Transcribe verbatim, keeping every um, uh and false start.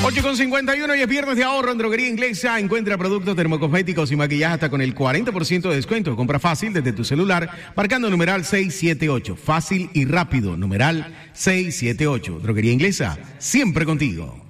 ocho con cincuenta y uno y es viernes de ahorro en Droguería Inglesa. Encuentra productos termocosméticos y maquillaje hasta con el cuarenta por ciento de descuento. Compra fácil desde tu celular, marcando numeral seiscientos setenta y ocho. Fácil y rápido, numeral seiscientos setenta y ocho. Droguería Inglesa, siempre contigo.